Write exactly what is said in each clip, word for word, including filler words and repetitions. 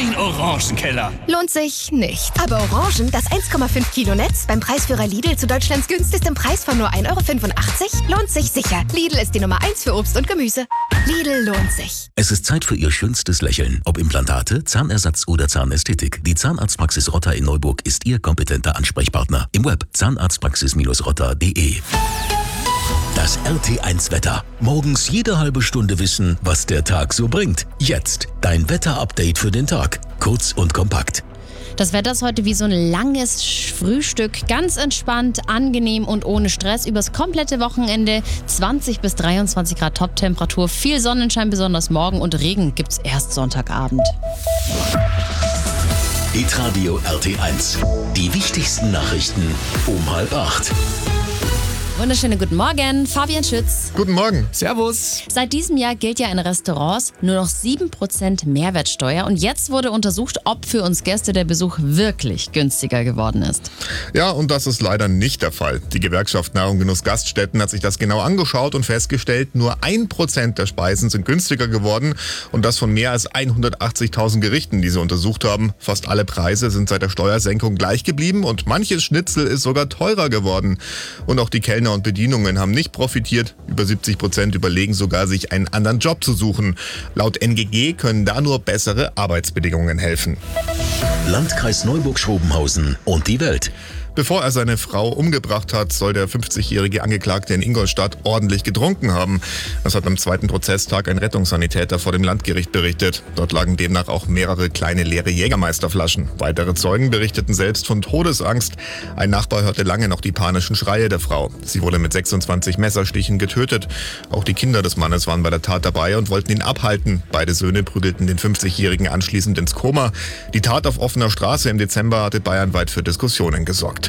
Ein Orangenkeller. Lohnt sich nicht. Aber Orangen, das eins Komma fünf Kilo Netz, beim Preisführer Lidl zu Deutschlands günstigstem Preis von nur ein Euro fünfundachtzig, lohnt sich sicher. Lidl ist die Nummer eins für Obst und Gemüse. Lidl lohnt sich. Es ist Zeit für Ihr schönstes Lächeln. Ob Implantate, Zahnersatz oder Zahnästhetik. Die Zahnarztpraxis Rotter in Neuburg ist Ihr kompetenter Ansprechpartner. Im Web zahnarztpraxis rotter punkt de. Das R T eins Wetter. Morgens jede halbe Stunde wissen, was der Tag so bringt. Jetzt dein Wetter-Update für den Tag. Kurz und kompakt. Das Wetter ist heute wie so ein langes Frühstück. Ganz entspannt, angenehm und ohne Stress. Übers komplette Wochenende zwanzig bis dreiundzwanzig Grad Toptemperatur. Viel Sonnenschein, besonders morgen. Und Regen gibt's erst Sonntagabend. Hitradio R T eins. Die wichtigsten Nachrichten um halb acht. Wunderschönen guten Morgen, Fabian Schütz. Guten Morgen. Servus. Seit diesem Jahr gilt ja in Restaurants nur noch sieben Prozent Mehrwertsteuer. Und jetzt wurde untersucht, ob für uns Gäste der Besuch wirklich günstiger geworden ist. Ja, und das ist leider nicht der Fall. Die Gewerkschaft Nahrung Genuss Gaststätten hat sich das genau angeschaut und festgestellt, nur ein Prozent der Speisen sind günstiger geworden. Und das von mehr als hundertachtzigtausend Gerichten, die sie untersucht haben. Fast alle Preise sind seit der Steuersenkung gleich geblieben und manches Schnitzel ist sogar teurer geworden. Und auch die Kellner und Bedienungen haben nicht profitiert. Über siebzig Prozent überlegen sogar, sich einen anderen Job zu suchen. Laut N G G können da nur bessere Arbeitsbedingungen helfen. Landkreis Neuburg-Schrobenhausen und die Welt. Bevor er seine Frau umgebracht hat, soll der fünfzigjährige Angeklagte in Ingolstadt ordentlich getrunken haben. Das hat am zweiten Prozesstag ein Rettungssanitäter vor dem Landgericht berichtet. Dort lagen demnach auch mehrere kleine leere Jägermeisterflaschen. Weitere Zeugen berichteten selbst von Todesangst. Ein Nachbar hörte lange noch die panischen Schreie der Frau. Sie wurde mit sechsundzwanzig Messerstichen getötet. Auch die Kinder des Mannes waren bei der Tat dabei und wollten ihn abhalten. Beide Söhne prügelten den fünfzigjährigen anschließend ins Koma. Die Tat auf offener Straße im Dezember hatte bayernweit für Diskussionen gesorgt.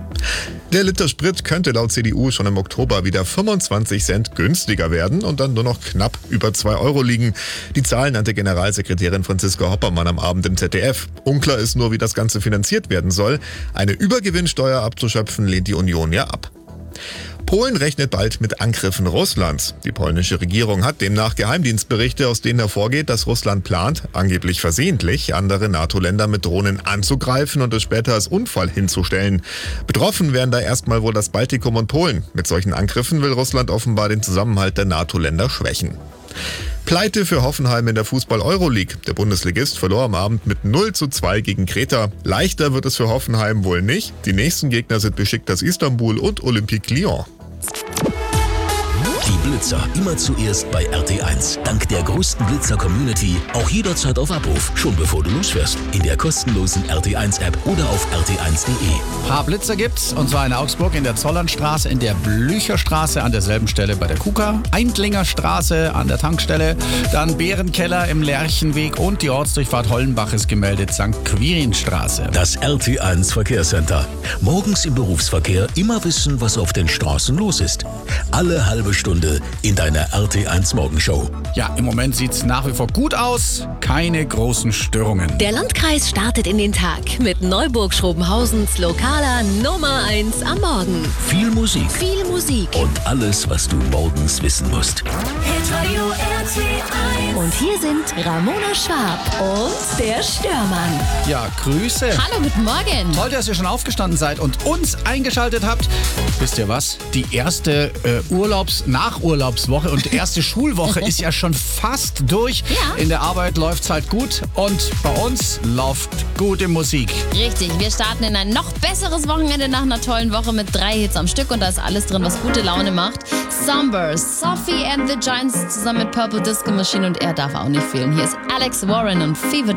Der Liter Sprit könnte laut C D U schon im Oktober wieder fünfundzwanzig Cent günstiger werden und dann nur noch knapp über zwei Euro liegen. Die Zahlen nannte Generalsekretärin Franziska Hoppermann am Abend im Z D F. Unklar ist nur, wie das Ganze finanziert werden soll. Eine Übergewinnsteuer abzuschöpfen, lehnt die Union ja ab. Polen rechnet bald mit Angriffen Russlands. Die polnische Regierung hat demnach Geheimdienstberichte, aus denen hervorgeht, dass Russland plant, angeblich versehentlich, andere NATO-Länder mit Drohnen anzugreifen und es später als Unfall hinzustellen. Betroffen wären da erstmal wohl das Baltikum und Polen. Mit solchen Angriffen will Russland offenbar den Zusammenhalt der NATO-Länder schwächen. Pleite für Hoffenheim in der Fußball-Euroleague. Der Bundesligist verlor am Abend mit null zu zwei gegen Kreta. Leichter wird es für Hoffenheim wohl nicht. Die nächsten Gegner sind Besiktas Istanbul und Olympique Lyon. Die Blitzer immer zuerst bei R T eins. Dank der größten Blitzer-Community auch jederzeit auf Abruf. Schon bevor du losfährst. In der kostenlosen R T eins App oder auf r t eins punkt de. Ein paar Blitzer gibt's, und zwar in Augsburg in der Zollernstraße, in der Blücherstraße an derselben Stelle bei der KUKA, Eindlinger Straße an der Tankstelle, dann Bärenkeller im Lerchenweg und die Ortsdurchfahrt Hollenbach ist gemeldet, Sankt Quirinstraße. Das R T eins Verkehrscenter. Morgens im Berufsverkehr immer wissen, was auf den Straßen los ist. Alle halbe Stunde in deiner R T eins Morgenshow. Ja, im Moment sieht's nach wie vor gut aus. Keine großen Störungen. Der Landkreis startet in den Tag mit Neuburg-Schrobenhausens lokaler Nummer eins am Morgen. Viel Musik. Viel Musik. Und alles, was du morgens wissen musst. Hitradio R T eins. Und hier sind Ramona Schwab und der Störmann. Ja, Grüße. Hallo, guten Morgen. Toll, dass ihr schon aufgestanden seid und uns eingeschaltet habt. Wisst ihr was? Die erste äh, Urlaubs-, Nachurlaubswoche und die erste Schulwoche ist ja schon fast durch. Ja. In der Arbeit läuft's halt gut und bei uns läuft gute Musik. Richtig, wir starten in ein noch besseres Wochenende nach einer tollen Woche mit drei Hits am Stück und da ist alles drin, was gute Laune macht. Sumbers, Sophie and the Giants zusammen mit Purple Disco Machine und er darf auch nicht fehlen. Hier ist Alex Warren und Fever